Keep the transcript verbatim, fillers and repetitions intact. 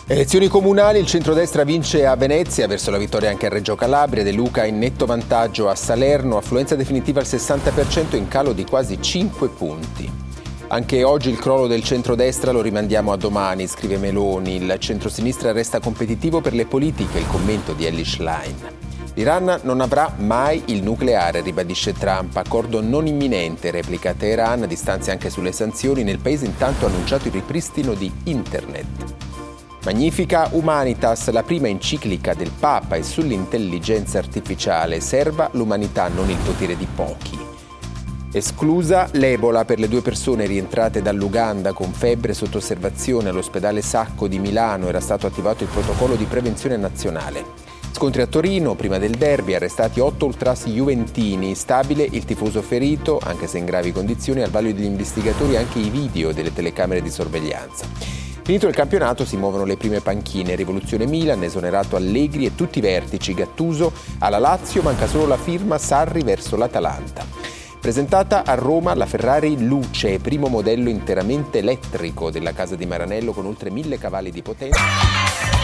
Elezioni comunali, il centrodestra vince a Venezia, verso la vittoria anche a Reggio Calabria, De Luca in netto vantaggio a Salerno, affluenza definitiva al sessanta per cento in calo di quasi cinque punti. Anche oggi il crollo del centrodestra lo rimandiamo a domani, scrive Meloni, il centrosinistra resta competitivo per le politiche, il commento di Elly Schlein. L'Iran non avrà mai il nucleare, ribadisce Trump, accordo non imminente, replica Teheran, distanze anche sulle sanzioni, nel paese intanto ha annunciato il ripristino di Internet. Magnifica Humanitas, la prima enciclica del Papa e sull'intelligenza artificiale, serva l'umanità, non il potere di pochi. Esclusa l'Ebola per le due persone rientrate dall'Uganda con febbre sotto osservazione all'ospedale Sacco di Milano, era stato attivato il protocollo di prevenzione nazionale. Scontri a Torino, prima del derby, arrestati otto ultras juventini, stabile il tifoso ferito, anche se in gravi condizioni, al vaglio degli investigatori anche i video delle telecamere di sorveglianza. Finito il campionato si muovono le prime panchine, Rivoluzione Milan, esonerato Allegri e tutti i vertici, Gattuso alla Lazio, manca solo la firma Sarri verso l'Atalanta. Presentata a Roma la Ferrari Luce, primo modello interamente elettrico della casa di Maranello con oltre mille cavalli di potenza.